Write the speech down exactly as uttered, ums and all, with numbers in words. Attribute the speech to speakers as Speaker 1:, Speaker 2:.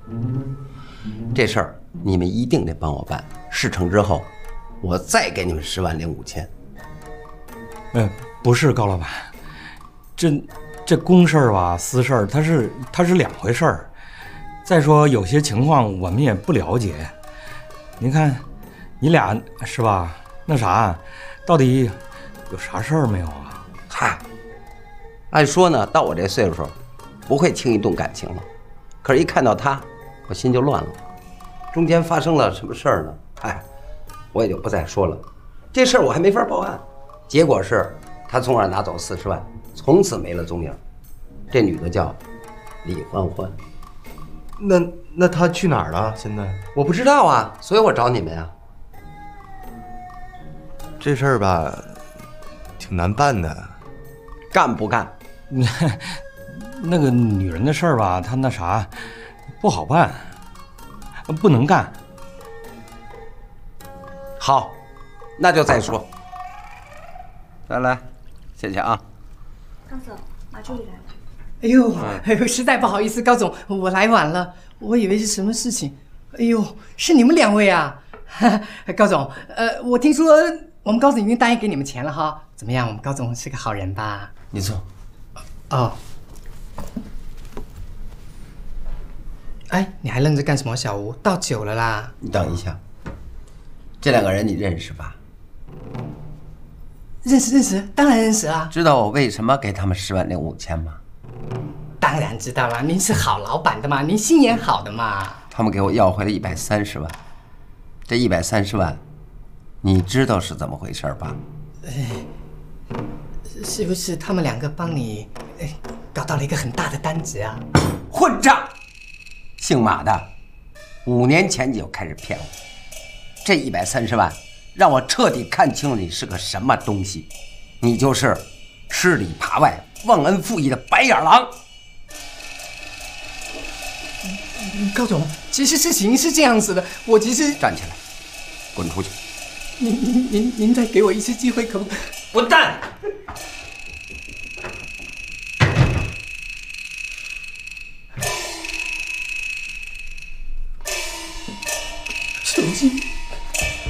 Speaker 1: 这事儿你们一定得帮我办，事成之后，我再给你们十万零五千。
Speaker 2: 嗯，不是高老板，这这公事儿吧，私事儿，它是它是两回事儿。再说有些情况我们也不了解。您看，你俩是吧？那啥，到底有啥事儿没有啊？
Speaker 1: 嗨，按说呢，到我这岁数，不会轻易动感情了。可是，一看到他，我心就乱了。中间发生了什么事儿呢？哎，我也就不再说了。这事儿我还没法报案。结果是他从我那儿拿走四十万，从此没了踪影。这女的叫李欢欢。
Speaker 3: 那那他去哪儿了？现在
Speaker 1: 我不知道啊，所以我找你们呀。
Speaker 3: 这事儿吧，挺难办的。
Speaker 1: 干不干？
Speaker 2: 那那个女人的事儿吧，她那啥不好办，不能干。
Speaker 1: 好，那就再说。来来，谢谢啊。
Speaker 4: 高总，马助理来了。
Speaker 5: 哎呦，哎呦，实在不好意思，高总，我来晚了，我以为是什么事情。哎呦，是你们两位啊？高总，呃，我听说我们高总已经答应给你们钱了哈。怎么样，我们高总是个好人吧？
Speaker 1: 你坐。
Speaker 5: 哦。哎，你还愣着干什么，小吴？倒酒了啦。
Speaker 1: 你等一下，这两个人你认识吧？
Speaker 5: 认识认识，当然认识啦。
Speaker 1: 知道我为什么给他们十万零五千吗？
Speaker 5: 当然知道啦，您是好老板的嘛，您心眼好的嘛。
Speaker 1: 他们给我要回了一百三十万，这一百三十万，你知道是怎么回事吧？
Speaker 5: 哎，是不是他们两个帮你哎搞到了一个很大的单子啊？
Speaker 1: 混账！姓马的，五年前就开始骗我，这一百三十万让我彻底看清了你是个什么东西，你就是吃里扒外、忘恩负义的白眼狼。
Speaker 5: 高总，其实事情是这样子的，我其实
Speaker 1: 站起来，滚出去！
Speaker 5: 您您您您再给我一次机会，可不可以？
Speaker 1: 滚蛋！
Speaker 5: 手机。